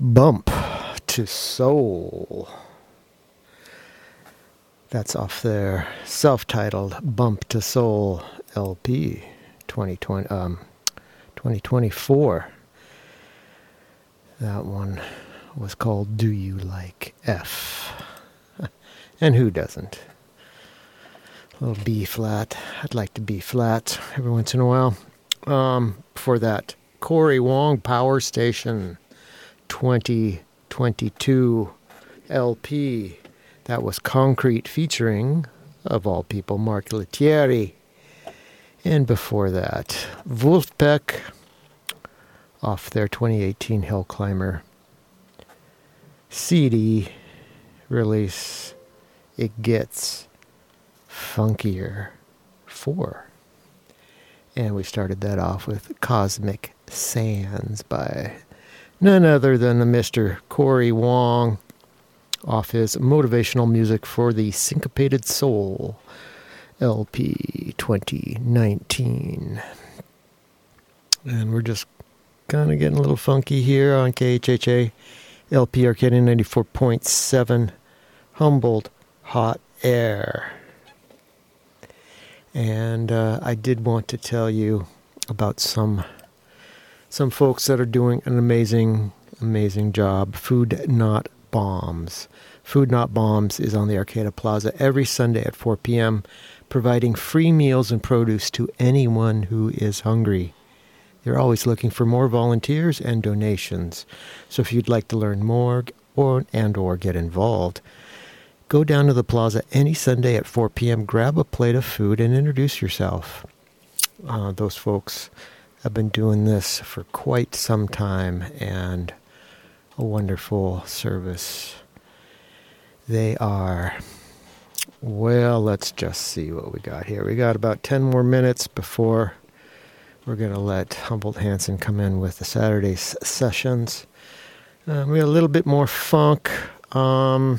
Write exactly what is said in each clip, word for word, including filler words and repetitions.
Bump to Soul. That's off their self-titled Bump to Soul L P twenty twenty, um, twenty twenty-four. That one was called Do You Like F? And who doesn't? A little B flat. I'd like to B flat every once in a while. Um, for that, Cory Wong Power Station twenty twenty-two L P. That was Concrete featuring, of all people, Mark Lettieri. And before that, Wolfpack off their twenty eighteen Hill Climber C D release. It Gets Funkier four. And we started that off with Cosmic Sands by none other than the Mister Cory Wong off his Motivational Music for the Syncopated Soul L P twenty nineteen. And we're just kind of getting a little funky here on K H H A L P Arcadia ninety-four point seven Humboldt Hot Air. And uh, I did want to tell you about some some folks that are doing an amazing, amazing job. Food Not Bombs. Food Not Bombs is on the Arcata Plaza every Sunday at four p.m., providing free meals and produce to anyone who is hungry. They're always looking for more volunteers and donations. So if you'd like to learn more or and or get involved, go down to the plaza any Sunday at four p.m., grab a plate of food, and introduce yourself. Uh, those folks have been doing this for quite some time, and a wonderful service. They are, well, let's just see what we got here. We got about ten more minutes before we're going to let Humboldt Hanson come in with the Saturday s- sessions. Uh, we got a little bit more funk. Um,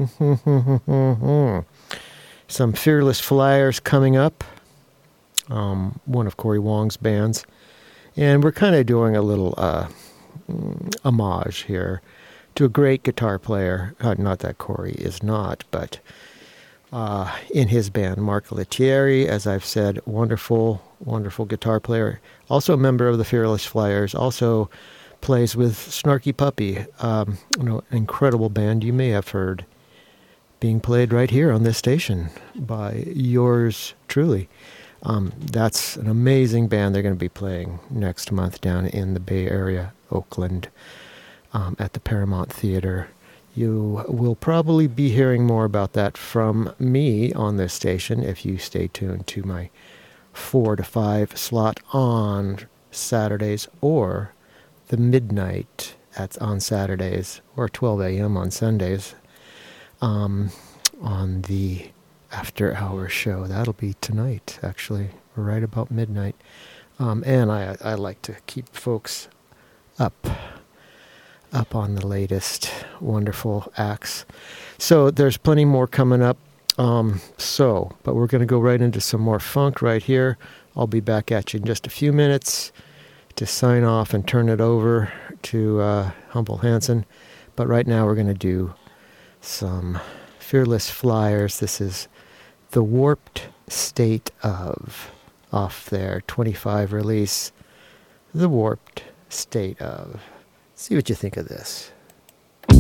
some Fearless Flyers coming up. Um, one of Cory Wong's bands. And we're kind of doing a little uh, homage here to a great guitar player. Uh, not that Cory is not, but uh, in his band, Mark Lettieri, as I've said, wonderful, wonderful guitar player. Also a member of the Fearless Flyers. Also plays with Snarky Puppy, um, you know, an incredible band you may have heard being played right here on this station by yours truly. Um, that's an amazing band. They're going to be playing next month down in the Bay Area, Oakland, um, at the Paramount Theater. You will probably be hearing more about that from me on this station if you stay tuned to my four to five slot on Saturdays, or the midnight at on Saturdays, or twelve a.m. on Sundays, um, on the after-hour show. That'll be tonight, actually, right about midnight. Um, and I, I like to keep folks up, up on the latest wonderful acts. So there's plenty more coming up. Um, so, but we're going to go right into some more funk right here. I'll be back at you in just a few minutes to sign off and turn it over to uh, Humboldt Hanson. But right now we're going to do some Fearless Flyers. This is The Warped State Of, off their twenty-five release, The Warped State Of. See what you think of this.